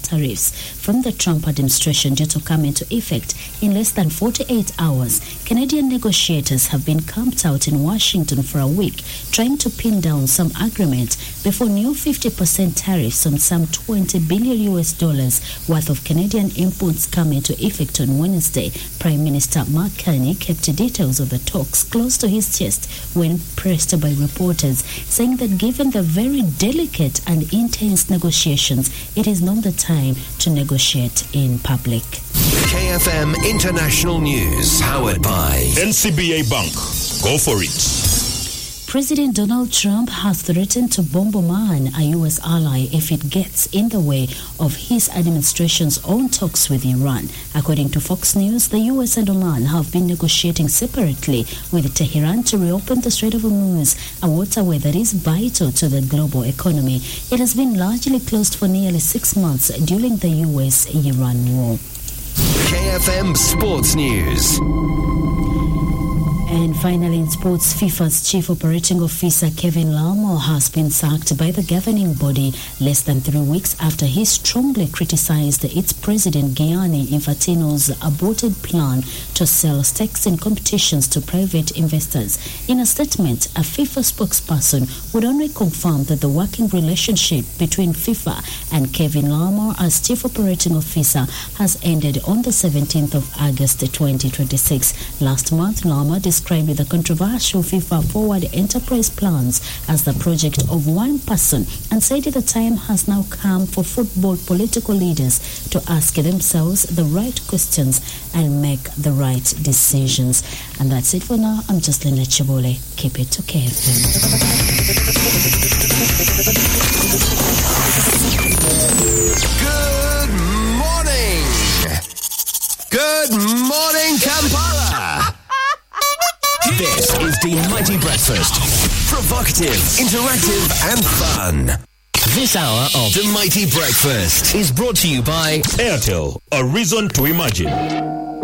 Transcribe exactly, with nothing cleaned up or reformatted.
tariffs from the Trump administration due to come into effect in less than forty-eight hours. Canadian negotiators have been camped out in Washington for a week, trying to pin down some agreement before new fifty percent tariffs on some twenty billion U S dollars worth of Canadian imports come into effect on Wednesday. Prime Minister Mark Carney kept details of the talks close to his chest when pressed by reporters, saying that given the very delicate and intense negotiations, it is not the time to negotiate in public. K F M International News, powered by N C B A Bank. Go for it. President Donald Trump has threatened to bomb Oman, a U S ally, if it gets in the way of his administration's own talks with Iran. According to Fox News, the U S and Oman have been negotiating separately with Tehran to reopen the Strait of Hormuz, a waterway that is vital to the global economy. It has been largely closed for nearly six months during the U S Iran war. K F M Sports News. And finally, in sports, FIFA's chief operating officer Kevin Larmour has been sacked by the governing body less than three weeks after he strongly criticized its president Gianni Infantino's aborted plan to sell stakes in competitions to private investors. In a statement, a FIFA spokesperson would only confirm that the working relationship between FIFA and Kevin Larmour as chief operating officer has ended on the seventeenth of August twenty twenty-six. Last month, Larmour described the controversial FIFA Forward Enterprise plans as the project of one person and said the time has now come for football political leaders to ask themselves the right questions and make the right decisions. And that's it for now. I'm Jocelyn Chibole. Keep it to K F M. Good morning. Good morning, Kampala. This is the Mighty Breakfast. Provocative, interactive, and fun. This hour of the Mighty Breakfast is brought to you by Airtel, a reason to imagine.